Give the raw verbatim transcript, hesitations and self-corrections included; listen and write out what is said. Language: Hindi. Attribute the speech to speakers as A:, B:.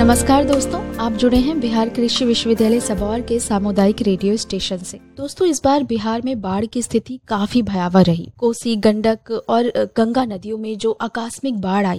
A: नमस्कार दोस्तों, आप जुड़े हैं बिहार कृषि विश्वविद्यालय सबौर के सामुदायिक रेडियो स्टेशन से। दोस्तों, इस बार बिहार में बाढ़ की स्थिति काफी भयावह रही। कोसी, गंडक और गंगा नदियों में जो आकस्मिक बाढ़ आई